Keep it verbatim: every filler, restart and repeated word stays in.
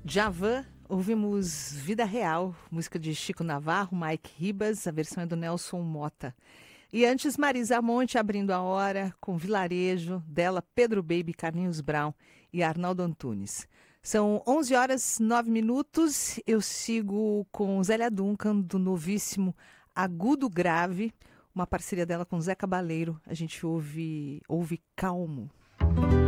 Djavan, ouvimos Vida Real, música de Chico Navarro, Mike Ribas, a versão é do Nelson Motta. E antes, Marisa Monte abrindo a hora com Vilarejo, dela Pedro Baby, Carlinhos Brown e Arnaldo Antunes. São onze horas, nove minutos, eu sigo com Zélia Duncan, do novíssimo Agudo Grave, uma parceria dela com Zé Cabaleiro, a gente ouve, ouve Calmo.